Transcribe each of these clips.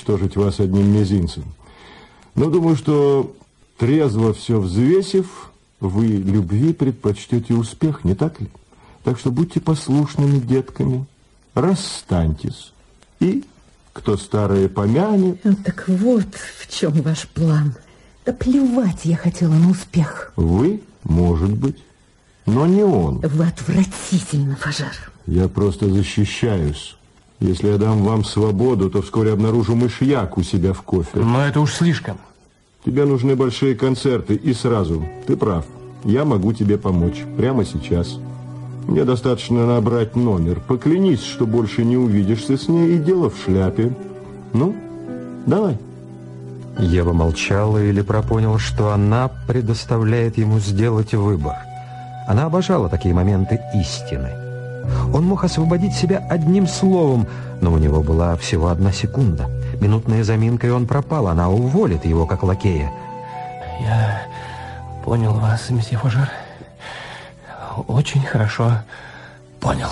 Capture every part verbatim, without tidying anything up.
уничтожить вас одним мизинцем. Но думаю, что, трезво все взвесив, вы любви предпочтете успех, не так ли? Так что будьте послушными детками, расстаньтесь. И кто старое помянет... Так вот в чем ваш план. Да плевать я хотела на успех. Вы, может быть, но не он. Вы отвратительно, Фажер. Я просто защищаюсь. Если я дам вам свободу, то вскоре обнаружу мышьяк у себя в кофе. Но это уж слишком. Тебе нужны большие концерты, и сразу. Ты прав. Я могу тебе помочь. Прямо сейчас. Мне достаточно набрать номер. Поклянись, что больше не увидишься с ней, и дело в шляпе. Ну, давай. Ева молчала, и Лепра понял, что она предоставляет ему сделать выбор. Она обожала такие моменты истины. Он мог освободить себя одним словом, но у него была всего одна секунда. Минутная заминка, и он пропал. Она уволит его, как лакея. Я понял вас, месье Фажер. Очень хорошо понял.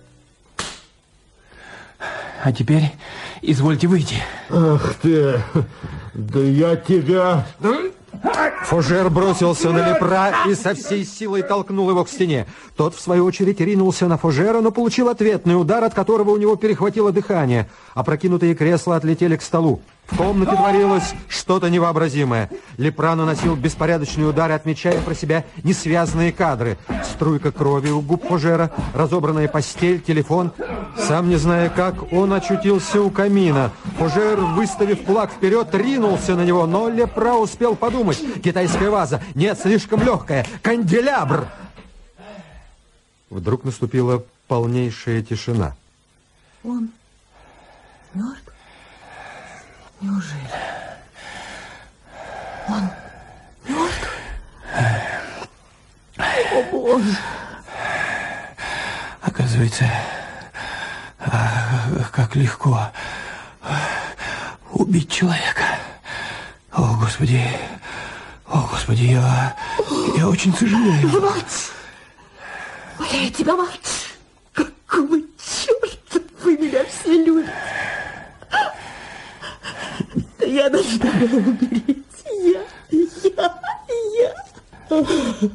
А теперь извольте выйти. Ах ты, да я тебя... Фужер бросился на Лепра и со всей силой толкнул его к стене. Тот, в свою очередь, ринулся на Фужера, но получил ответный удар, от которого у него перехватило дыхание. Опрокинутые кресла отлетели к столу. В комнате творилось что-то невообразимое. Лепра наносил беспорядочные удары, отмечая про себя несвязанные кадры. Струйка крови у губ Фужера, разобранная постель, телефон. Сам не зная как, он очутился у камина. Фужер, выставив кулак вперед, ринулся на него, но Лепра успел подумать. Китайская ваза. Нет, слишком легкая. Канделябр! Вдруг наступила полнейшая тишина. Он мертв? Неужели? Он мертв? О, Боже! Оказывается, как легко убить человека. О, Господи! О, Господи, я, я очень сожалею. Молчи! Я тебя молчи! Какого черта вы меня все любите? Да я должна была умереть. Я, я, я.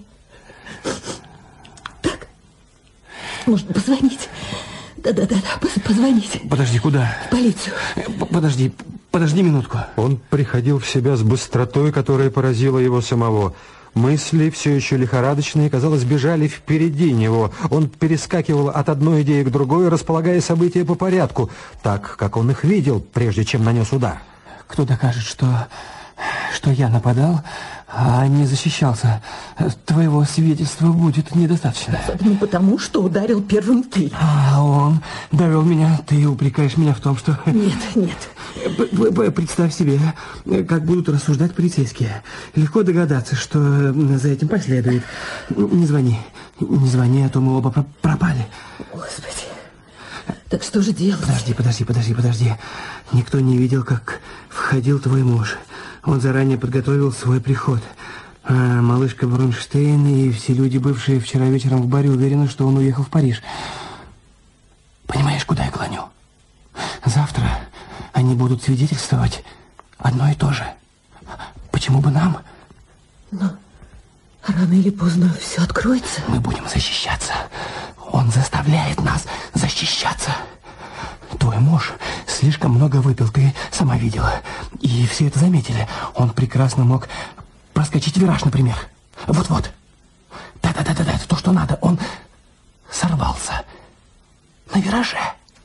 Так, можно позвонить? Да-да-да, позвоните. Подожди, куда? В полицию. Подожди, подожди минутку. Он приходил в себя с быстротой, которая поразила его самого. Мысли, все еще лихорадочные, казалось, бежали впереди него. Он перескакивал от одной идеи к другой, располагая события по порядку, так, как он их видел, прежде чем нанес удар. Кто докажет, что, что я нападал, а не защищался? Твоего свидетельства будет недостаточно. Особенно потому, что ударил первым ты. А он довел меня. Ты упрекаешь меня в том, что... Нет, нет. Представь себе, как будут рассуждать полицейские. Легко догадаться, что за этим последует. Не звони. Не звони, а то мы оба пропали. Господи. Так что же делать? Подожди, подожди, подожди, подожди. Никто не видел, как входил твой муж. Он заранее подготовил свой приход. А малышка Бронштейн и все люди, бывшие вчера вечером в баре, уверены, что он уехал в Париж. Понимаешь, куда я клоню? Завтра они будут свидетельствовать одно и то же. Почему бы нам? Но рано или поздно все откроется. Мы будем защищаться. Он заставляет нас защищаться. Твой муж слишком много выпил, ты сама видела. И все это заметили. Он прекрасно мог проскочить вираж, например. Вот-вот. Да-да-да-да, это то, что надо. Он сорвался на вираже.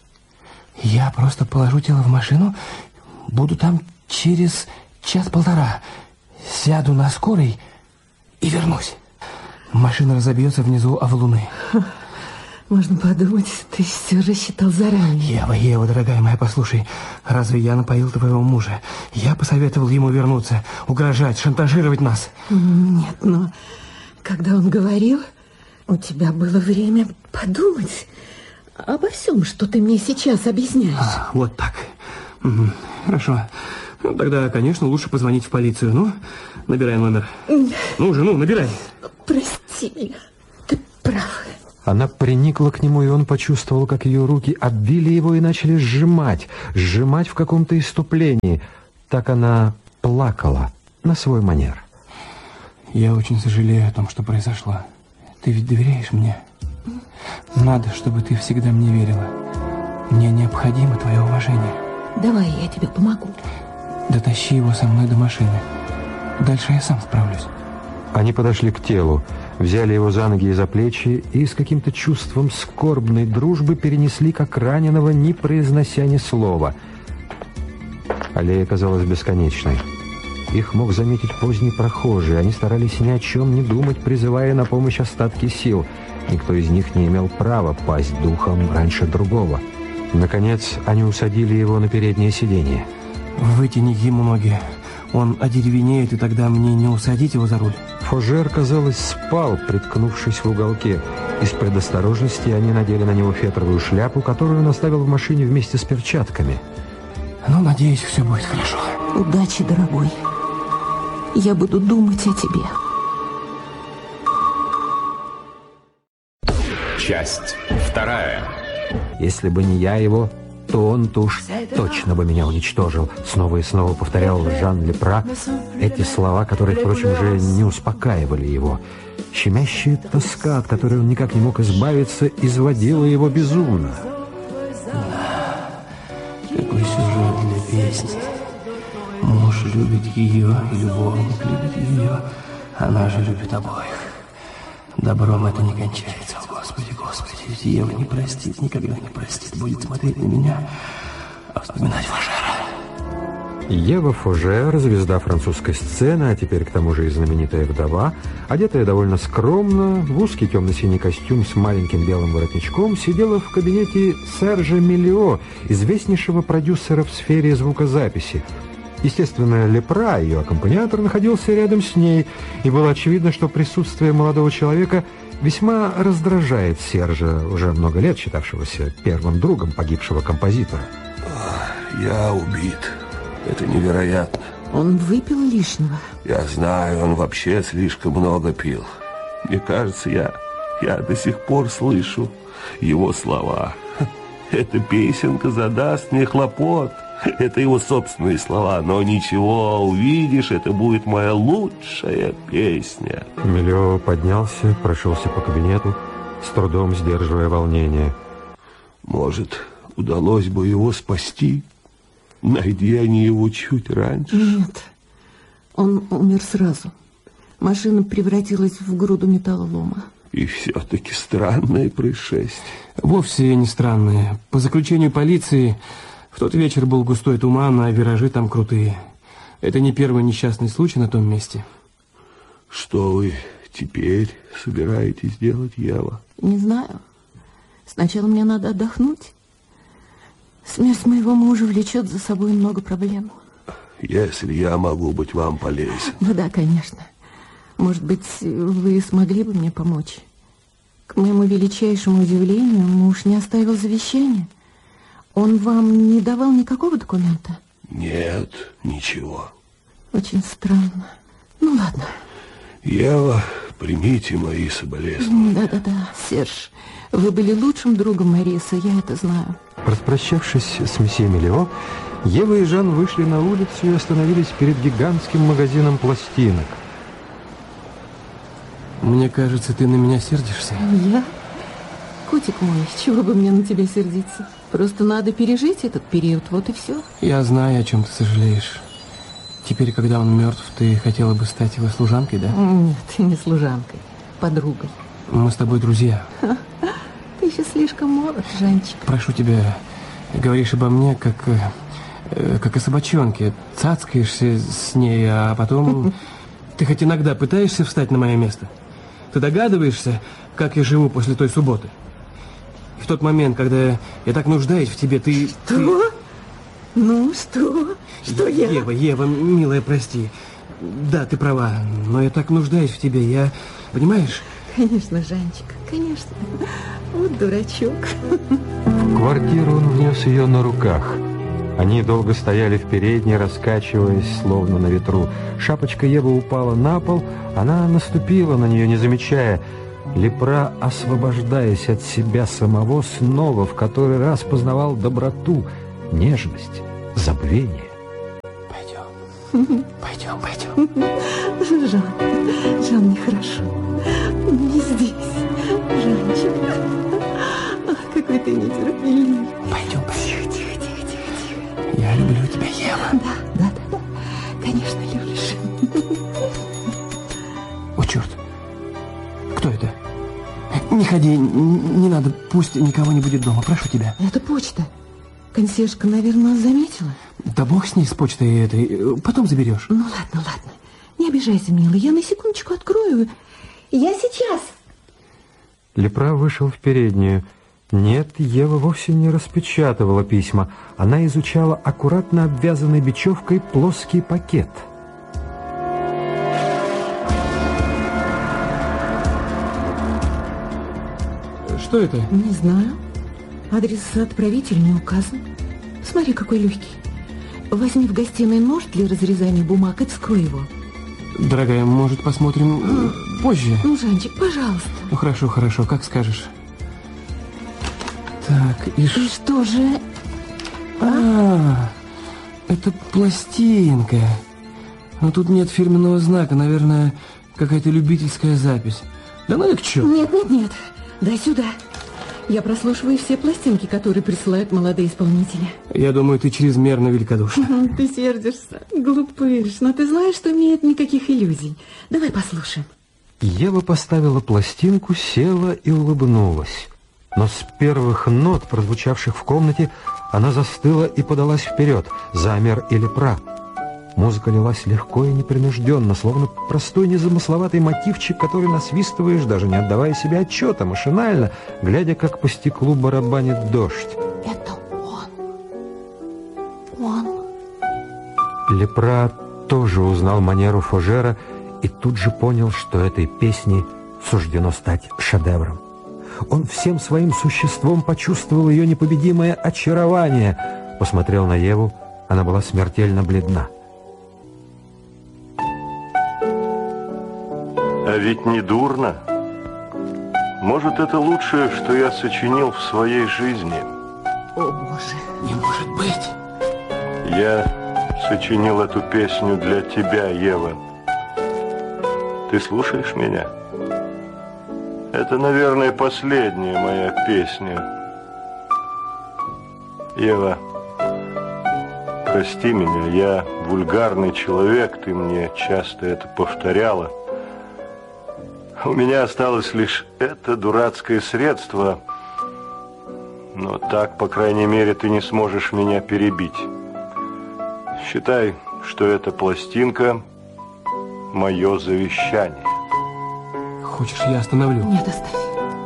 Я просто положу тело в машину, буду там через час-полтора. Сяду на скорой и вернусь. Машина разобьется внизу о валуны. Можно подумать, ты все рассчитал заранее. Ева, Ева, дорогая моя, послушай, разве я напоил твоего мужа? Я посоветовал ему вернуться, угрожать, шантажировать нас. Нет, но когда он говорил, у тебя было время подумать обо всем, что ты мне сейчас объясняешь. А, вот так. Угу. Хорошо. Ну, тогда, конечно, лучше позвонить в полицию. Ну, набирай номер. Ну же, ну, набирай. Прости меня, ты прав. Она приникла к нему, и он почувствовал, как ее руки обвили его и начали сжимать, сжимать в каком-то исступлении. Так она плакала на свой манер. Я очень сожалею о том, что произошло. Ты ведь доверяешь мне? Надо, чтобы ты всегда мне верила. Мне необходимо твое уважение. Давай, я тебе помогу. Дотащи его со мной до машины. Дальше я сам справлюсь. Они подошли к телу, взяли его за ноги и за плечи и с каким-то чувством скорбной дружбы перенесли, как раненого, не произнося ни слова. Аллея казалась бесконечной. Их мог заметить поздний прохожий. Они старались ни о чем не думать, призывая на помощь остатки сил. Никто из них не имел права пасть духом раньше другого. Наконец, они усадили его на переднее сиденье. Вытяни ему ноги. Он одеревенеет, и тогда мне не усадить его за руль. Фужер, казалось, спал, приткнувшись в уголке. Из предосторожности они надели на него фетровую шляпу, которую он оставил в машине вместе с перчатками. Ну, надеюсь, все будет хорошо. Удачи, дорогой. Я буду думать о тебе. Часть вторая. Если бы не я его, то он-то уж точно бы меня уничтожил. Снова и снова повторял Жан Лепра эти слова, которые, впрочем, уже не успокаивали его. Щемящая тоска, от которой он никак не мог избавиться, изводила его безумно. Какой сюжет для песни. Муж любит ее, и любовник любит ее. Она же любит обоих. Добром это не кончается. Господи, Господи, ведь Ева не простит, никогда не простит. Будет смотреть на меня, а вспоминать Фужера. Ева Фужер, звезда французской сцены, а теперь к тому же и знаменитая вдова, одетая довольно скромно, в узкий темно-синий костюм с маленьким белым воротничком, сидела в кабинете Сержа Миллио, известнейшего продюсера в сфере звукозаписи. Естественно, Лепра, ее аккомпаниатор, находился рядом с ней, и было очевидно, что присутствие молодого человека весьма раздражает Сержа, уже много лет считавшегося первым другом погибшего композитора. Я убит. Это невероятно. Он выпил лишнего. Я знаю, он вообще слишком много пил. Мне кажется, я, я до сих пор слышу его слова. Эта песенка задаст мне хлопот. Это его собственные слова, но ничего, увидишь, это будет моя лучшая песня. Миллио поднялся, прошелся по кабинету, с трудом сдерживая волнение. Может, удалось бы его спасти? Найди они его чуть раньше. Нет, он умер сразу. Машина превратилась в груду металлолома. И все-таки странное происшествие. Вовсе не странное. По заключению полиции, в тот вечер был густой туман, а виражи там крутые. Это не первый несчастный случай на том месте. Что вы теперь собираетесь делать, Ева? Не знаю. Сначала мне надо отдохнуть. Смерть моего мужа влечет за собой много проблем. Если я могу быть вам полезен. Ну да, конечно. Может быть, вы смогли бы мне помочь? К моему величайшему удивлению, муж не оставил завещания. Он вам не давал никакого документа? Нет, ничего. Очень странно. Ну, ладно. Ева, примите мои соболезнования. Да-да-да, Серж, вы были лучшим другом Марисы, я это знаю. Распрощавшись с месье Миллио, Ева и Жан вышли на улицу и остановились перед гигантским магазином пластинок. Мне кажется, ты на меня сердишься. Я? Котик мой, с чего бы мне на тебя сердиться? Просто надо пережить этот период, вот и все. Я знаю, о чем ты сожалеешь. Теперь, когда он мертв, ты хотела бы стать его служанкой, да? Нет, не служанкой, подругой. Мы с тобой друзья. Ты еще слишком молод, Жанчик. Прошу тебя, говоришь обо мне, как, э, как о собачонке. Цацкаешься с ней, а потом ты хоть иногда пытаешься встать на мое место? Ты догадываешься, как я живу после той субботы? В тот момент, когда я так нуждаюсь в тебе, ты... Что? Ты... Ну, что? Что я? Ева, Ева, милая, прости. Да, ты права, но я так нуждаюсь в тебе, я... Понимаешь? Конечно, Жанчик, конечно. Вот дурачок. В квартиру он внес ее на руках. Они долго стояли в передней, раскачиваясь, словно на ветру. Шапочка Евы упала на пол, она наступила на нее, не замечая. Лепра, освобождаясь от себя самого, снова в который раз познавал доброту, нежность, забвение. Пойдем, пойдем, пойдем. Жан, Жан, нехорошо. Не здесь, Жанчик. Ах, какой ты нетерпеливый. Пойдем, пойдем. Тихо, тихо, тихо, тихо, тихо. Я люблю тебя, Ева. Да, да, да, да. Конечно, любишь. О, черт. Кто это? Не ходи, не надо, пусть никого не будет дома, прошу тебя. Это почта. Консьержка, наверное, заметила. Да бог с ней, с почтой этой, потом заберешь. Ну ладно, ладно. Не обижайся, милый, я на секундочку открою. Я сейчас. Лепра вышел в переднюю. Нет, Ева вовсе не распечатывала письма. Она изучала аккуратно обвязанный бечевкой плоский пакет. Что это? Не знаю. Адрес отправителя не указан. Смотри, какой легкий. Возьми в гостиной нож для разрезания бумаг и вскрой его. Дорогая, может, посмотрим а, позже? Ну, Жанчик, пожалуйста. Ну, хорошо, хорошо, как скажешь. Так, и, И ш... что же? А, это пластинка. Но тут нет фирменного знака, наверное, какая-то любительская запись. Да ну и к черту. Нет, нет, нет. Дай сюда. Я прослушиваю все пластинки, которые присылают молодые исполнители. Я думаю, ты чрезмерно великодушна. Ты сердишься, глупыш, но ты знаешь, что нет никаких иллюзий. Давай послушаем. Ева поставила пластинку, села и улыбнулась. Но с первых нот, прозвучавших в комнате, она застыла и подалась вперед. Замер и Лепра. Музыка лилась легко и непринужденно, словно простой незамысловатый мотивчик, который насвистываешь, даже не отдавая себе отчета, машинально, глядя, как по стеклу барабанит дождь. Это он. Он. Лепра тоже узнал манеру Фужера и тут же понял, что этой песне суждено стать шедевром. Он всем своим существом почувствовал ее непобедимое очарование. Посмотрел на Еву, она была смертельно бледна. А ведь не дурно. Может, это лучшее, что я сочинил в своей жизни. О, Боже. Не может быть. Я сочинил эту песню для тебя, Ева. Ты слушаешь меня? Это, наверное, последняя моя песня. Ева, прости меня, я вульгарный человек, ты мне часто это повторяла. У меня осталось лишь это дурацкое средство, но так, по крайней мере, ты не сможешь меня перебить. Считай, что эта пластинка – мое завещание. Хочешь, я остановлю? Нет, оставь.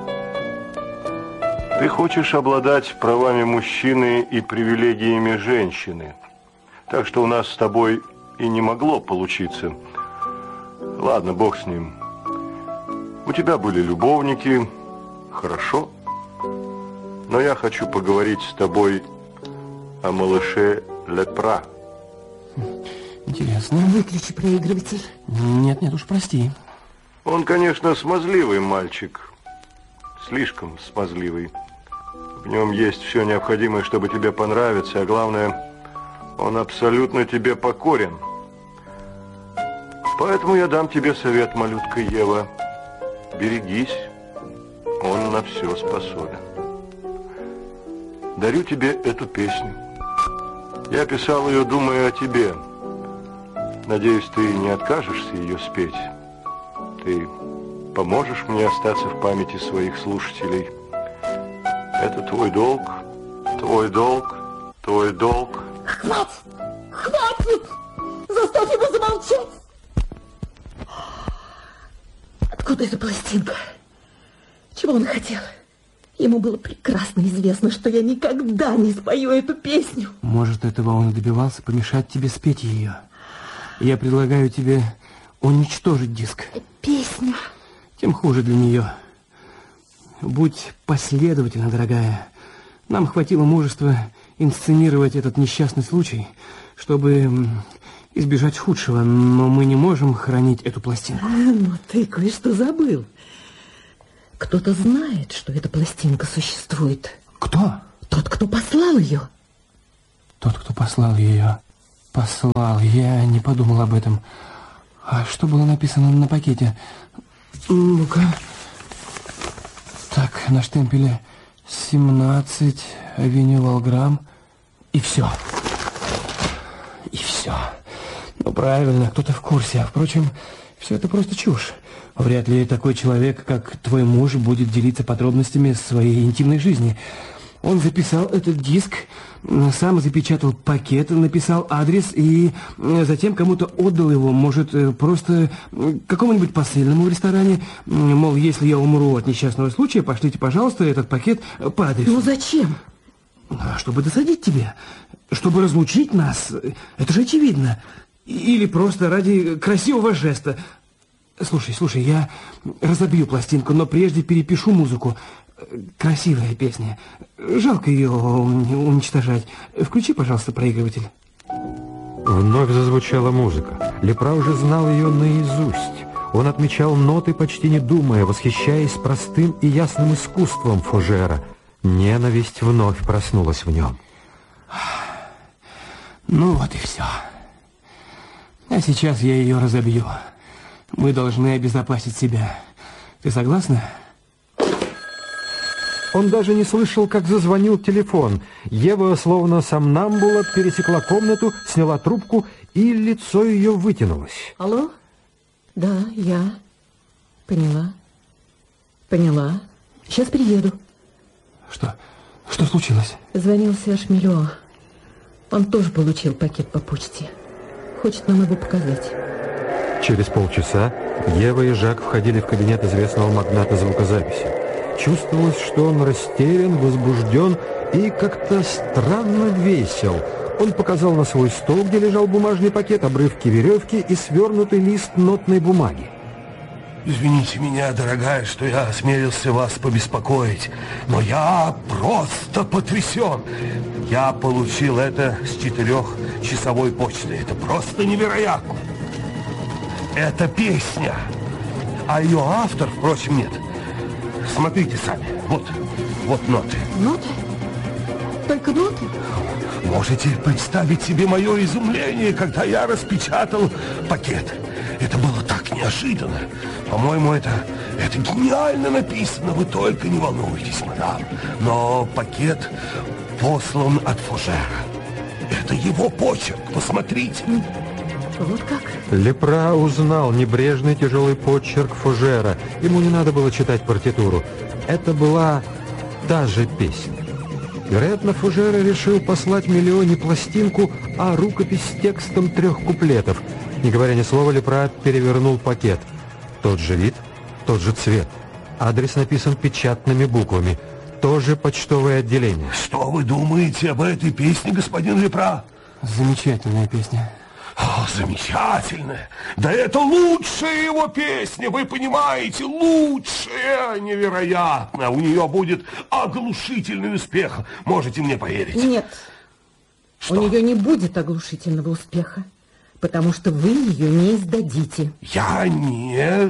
Ты хочешь обладать правами мужчины и привилегиями женщины, так что у нас с тобой и не могло получиться. Ладно, бог с ним. У тебя были любовники, хорошо, но я хочу поговорить с тобой о малыше Лепра. Интересно. Выключи проигрыватель. Нет, нет, уж прости. Он, конечно, смазливый мальчик, слишком смазливый. В нем есть все необходимое, чтобы тебе понравиться, а главное, он абсолютно тебе покорен. Поэтому я дам тебе совет, малютка Ева. Берегись, он на все способен. Дарю тебе эту песню. Я писал ее, думая о тебе. Надеюсь, ты не откажешься ее спеть. Ты поможешь мне остаться в памяти своих слушателей. Это твой долг, твой долг, твой долг. Хватит! Хватит! Заставь его замолчать! Откуда эта пластинка? Чего он хотел? Ему было прекрасно известно, что я никогда не спою эту песню. Может, этого он и добивался, помешать тебе спеть ее. Я предлагаю тебе уничтожить диск. Песня. Тем хуже для нее. Будь последовательна, дорогая. Нам хватило мужества инсценировать этот несчастный случай, чтобы избежать худшего, но мы не можем хранить эту пластинку. Но ты кое-что забыл. Кто-то знает, что эта пластинка существует. Кто? Тот, кто послал ее. Тот, кто послал ее. Послал. Я не подумал об этом. А что было написано на пакете? Ну-ка. Так, на штемпеле семнадцать, авеню Волграм. И все. И все. Ну, правильно, кто-то в курсе. А, впрочем, все это просто чушь. Вряд ли такой человек, как твой муж, будет делиться подробностями своей интимной жизни. Он записал этот диск, сам запечатал пакет, написал адрес и затем кому-то отдал его, может, просто какому-нибудь посыльному в ресторане. Мол, если я умру от несчастного случая, пошлите, пожалуйста, этот пакет по адресу. Ну зачем? А чтобы досадить тебе, чтобы разлучить нас, это же очевидно. Или просто ради красивого жеста. Слушай, слушай, я разобью пластинку, но прежде перепишу музыку. Красивая песня. Жалко ее уничтожать. Включи, пожалуйста, проигрыватель. Вновь зазвучала музыка. Лепра уже знал ее наизусть. Он отмечал ноты, почти не думая, восхищаясь простым и ясным искусством Фужера. Ненависть вновь проснулась в нем. Ну вот и все. А сейчас я ее разобью. Мы должны обезопасить себя. Ты согласна? Он даже не слышал, как зазвонил телефон. Ева, словно сомнамбула, пересекла комнату, сняла трубку, и лицо ее вытянулось. Алло? Да, я. Поняла. Поняла. Сейчас приеду. Что? Что случилось? Звонил Серж Миллио. Он тоже получил пакет по почте. Хочет нам его показать. Через полчаса Ева и Жак входили в кабинет известного магната звукозаписи. Чувствовалось, что он растерян, возбужден и как-то странно весел. Он показал на свой стол, где лежал бумажный пакет, обрывки веревки и свернутый лист нотной бумаги. Извините меня, дорогая, что я осмелился вас побеспокоить, но я просто потрясен. Я получил это с четырехчасовой почты. Это просто невероятно. Это песня, а ее автор, впрочем, нет. Смотрите сами. Вот, вот ноты. Ноты? Только ноты? Можете представить себе мое изумление, когда я распечатал пакет. Это было так неожиданно. По-моему, это, это гениально написано. Вы только не волнуйтесь, мадам. Но пакет послан от Фужера. Это его почерк. Посмотрите. Вот как? Лепра узнал небрежный тяжелый почерк Фужера. Ему не надо было читать партитуру. Это была та же песня. Вероятно, Фужера решил послать Миллио не пластинку, а рукопись с текстом трех куплетов. Не говоря ни слова, Лепра перевернул пакет. Тот же вид, тот же цвет. Адрес написан печатными буквами. тоже почтовое отделение. Что вы думаете об этой песне, господин Лепра? Замечательная песня. О, замечательная. Да это лучшая его песня, вы понимаете, лучшая, невероятно. У нее будет оглушительный успех, можете мне поверить. Нет, что? У нее не будет оглушительного успеха, потому что вы ее не издадите. Я не...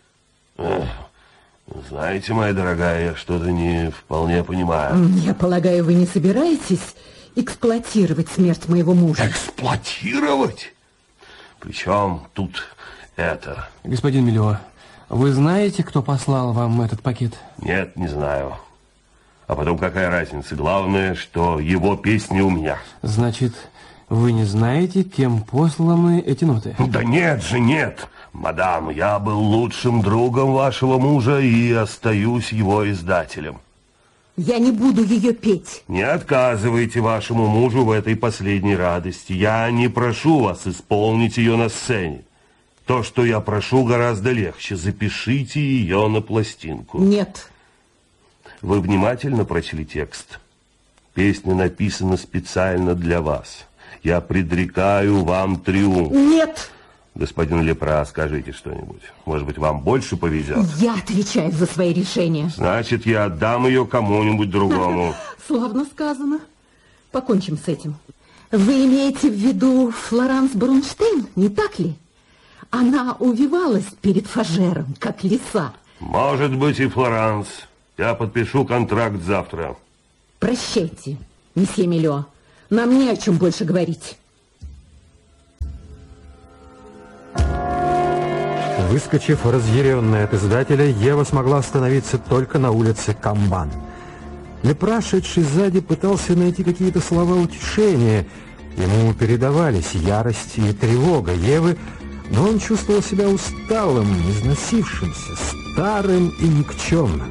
Знаете, моя дорогая, я что-то не вполне понимаю. Я полагаю, вы не собираетесь эксплуатировать смерть моего мужа? Эксплуатировать? Причем тут это... Господин Миллио, вы знаете, кто послал вам этот пакет? Нет, не знаю. А потом какая разница? Главное, что его песни у меня. Значит, вы не знаете, кем посланы эти ноты? Да нет же, нет. Мадам, я был лучшим другом вашего мужа и остаюсь его издателем. Я не буду ее петь. Не отказывайте вашему мужу в этой последней радости. Я не прошу вас исполнить ее на сцене. То, что я прошу, гораздо легче. Запишите ее на пластинку. Нет. Вы внимательно прочли текст? Песня написана специально для вас. Я предрекаю вам триумф. Нет. Господин Лепра, скажите что-нибудь. Может быть, вам больше повезет? Я отвечаю за свои решения. Значит, я отдам ее кому-нибудь другому. Славно сказано. Покончим с этим. Вы имеете в виду Флоранс Брунштейн, не так ли? Она увивалась перед Фужером, как лиса, Может быть и Флоранс. Я подпишу контракт завтра. Прощайте, месье Милё. Нам не о чем больше говорить. Выскочив разъяренная от издателя, Ева смогла остановиться только на улице Камбан. Лепра, шедший сзади, пытался найти какие-то слова утешения. Ему передавались ярость и тревога Евы, но он чувствовал себя усталым, износившимся, старым и никчемным.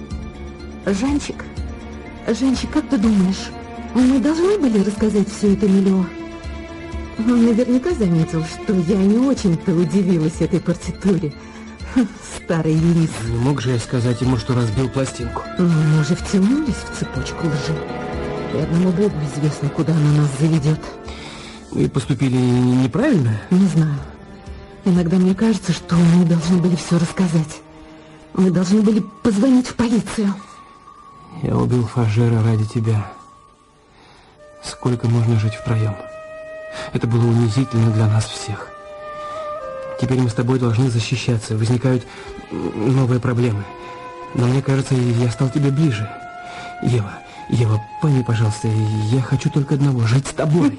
Жанчик, Жанчик, как ты думаешь, мы должны были рассказать все это Милё? Он наверняка заметил, что я не очень-то удивилась этой партитуре. Старый юрист. Не мог же я сказать ему, что разбил пластинку? Но мы уже втянулись в цепочку лжи. И одному Богу известно, куда она нас заведет. Вы поступили неправильно? Не знаю. Иногда мне кажется, что мы должны были все рассказать. Мы должны были позвонить в полицию. Я убил Фажера ради тебя. Сколько можно жить втроем? Это было унизительно для нас всех. Теперь мы с тобой должны защищаться. Возникают новые проблемы. Но мне кажется, я стал тебе ближе. Ева, Ева, пойми, пожалуйста, я хочу только одного — жить с тобой.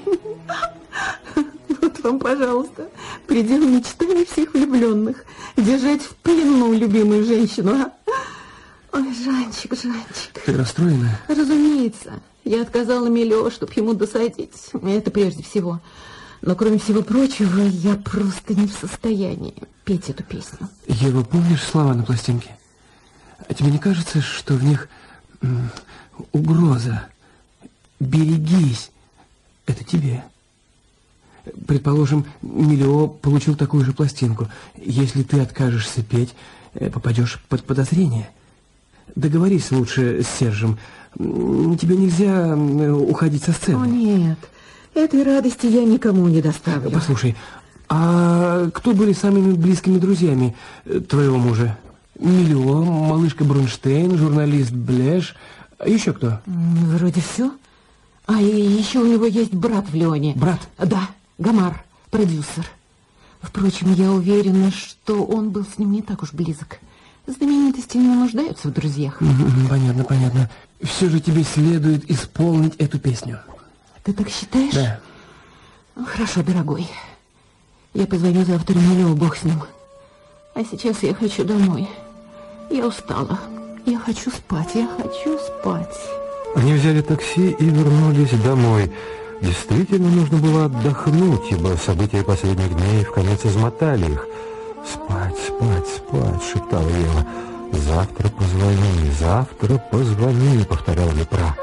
Вот вам, пожалуйста, предел мечтаний всех влюбленных. Держать в плену любимую женщину, а? Ой, Жанчик, Жанчик. Ты расстроена? Разумеется. Я отказала Милё, чтоб ему досадить. Это прежде всего. Но, кроме всего прочего, я просто не в состоянии петь эту песню. Ева, помнишь слова на пластинке? А тебе не кажется, что в них м, угроза? Берегись. Это тебе. Предположим, Милё получил такую же пластинку. Если ты откажешься петь, попадешь под подозрение. Договорись лучше с Сержем. Тебе нельзя уходить со сцены. О, нет. Этой радости я никому не доставлю. Послушай, а кто были самыми близкими друзьями твоего мужа? Милё, малышка Брунштейн, журналист Блеш. А еще кто? Вроде все. А и еще у него есть брат в Лионе. Брат? Да, Гомар, продюсер. Впрочем, я уверена, что он был с ним не так уж близок. Знаменитости не нуждаются в друзьях. Понятно, понятно. Все же тебе следует исполнить эту песню. Ты так считаешь? Да. Хорошо, дорогой. Я позвоню завтра Милё, бог с ним. А сейчас я хочу домой. Я устала. Я хочу спать, я хочу спать. Они взяли такси и вернулись домой. Действительно, нужно было отдохнуть, ибо события последних дней вконец измотали их. «Спать, спать, спать», — шептала Ева. «Завтра позвони, завтра позвони», — повторял Лепра.